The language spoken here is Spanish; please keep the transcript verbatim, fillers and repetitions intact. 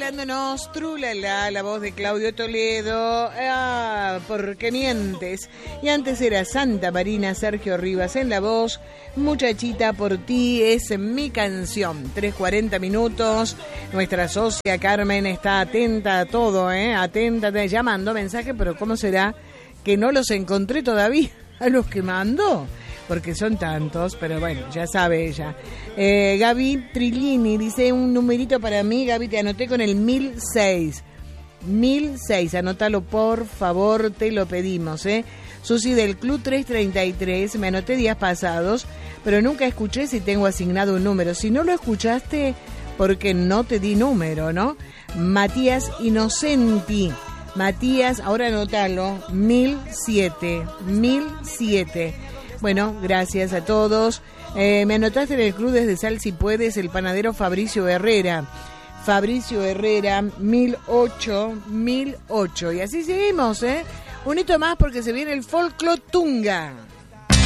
bailándonos Trulala, la voz de Claudio Toledo, ah, porque mientes. Y antes era Santa Marina, Sergio Rivas en la voz, Muchachita por ti es mi canción. tres cuarenta minutos, nuestra socia Carmen está atenta a todo, ¿eh? Atenta, llamando mensaje, pero ¿cómo será que no los encontré todavía a los que mandó? Porque son tantos, pero bueno, ya sabe ella. Eh, Gaby Trillini dice un numerito para mí. Gaby, te anoté con el mil seis. mil seis, anótalo por favor, te lo pedimos, ¿eh? Susi del Club trescientos treinta y tres, me anoté días pasados, pero nunca escuché si tengo asignado un número. Si no lo escuchaste, porque no te di número, ¿no? Matías Inocenti. Matías, ahora anótalo, mil siete. mil siete. Bueno, gracias a todos. Eh, me anotaste en el club desde Sal si puedes, el panadero Fabricio Herrera. Fabricio Herrera, mil ocho, mil ocho. Y así seguimos, ¿eh? Un hito más porque se viene el Folclo Tunga.